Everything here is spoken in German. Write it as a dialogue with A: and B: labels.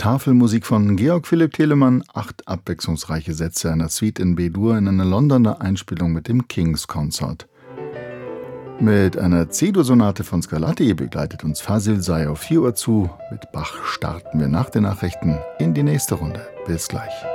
A: Tafelmusik von Georg Philipp Telemann, 8 abwechslungsreiche Sätze einer Suite in B-Dur in einer Londoner Einspielung mit dem King's Consort. Mit einer C-Dur-Sonate von Scarlatti begleitet uns Fasil Say auf 4 Uhr zu. Mit Bach starten wir nach den Nachrichten in die nächste Runde. Bis gleich.